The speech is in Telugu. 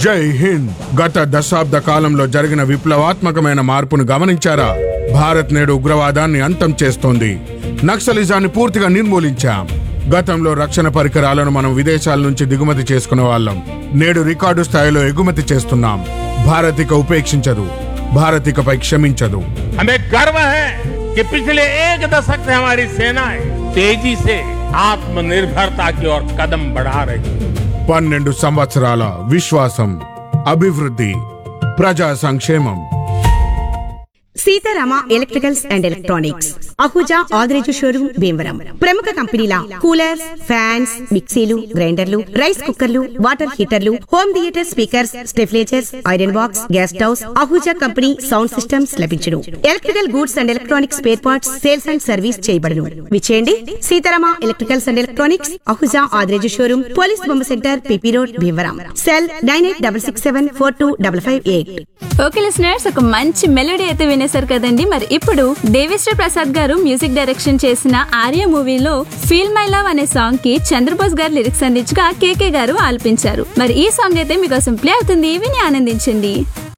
జై హింద్. గత దశాబ్ద కాలంలో జరిగిన విప్లవాత్మకమైన మార్పును గమనించారా? భారత్ నేడు ఉగ్రవాదాన్ని అంతం చేస్తోంది. నక్సలిజాన్ని పూర్తిగా నిర్మూలించాం. గతంలో రక్షణ పరికరాలను మనం విదేశాల నుంచి దిగుమతి చేసుకునే వాళ్ళం. నేడు రికార్డు స్థాయిలో ఎగుమతి చేస్తున్నాం. భారత్ ఇక ఉపేక్షించదు. భారత్ ఇకపై క్షమించదు. हमें गर्व है कि पिछले एक दशक से हमारी सेनाएं तेजी से आत्मनिर्भरता की ओर कदम बढ़ा रही है. 12 సంవత్సరాల విశ్వాసం, అభివృద్ధి, ప్రజా సంక్షేమం. Sitarama electricals and electronics, Ahuja Adireju showroom, Bhimavaram. ప్రముఖ కంపెనీల కూలర్స్, ఫ్యాన్స్, మిక్సీలు, గ్రైండర్లు, రైస్ కుక్కర్లు, water హీటర్లు, home theatre speakers, స్టెఫ్లేజర్స్, iron box, gas stoves, Ahuja company sound systems లభించును. Electrical goods and electronics spare parts sales and service చేయబడును. విచేయండి Sitarama electricals and electronics, Ahuja Adireju showroom, police బొమ్మ centre, PP road, Bhimavaram. Cell 9866742558. Okay listeners, ఒక మంచి మెలోడీ అయితే వినేశారు కదండి. మరి ఇప్పుడు దేవిశ్రీ ప్రసాద్ గారు మ్యూజిక్ డైరెక్షన్ చేసిన ఆర్య మూవీలో ఫీల్ మై లవ్ అనే సాంగ్ కి చంద్రబోస్ గారు లిరిక్స్ అందించగా కేకే గారు ఆలపించారు. మరి ఈ సాంగ్ అయితే మీకోసం ప్లే అవుతుంది, విని ఆనందించండి.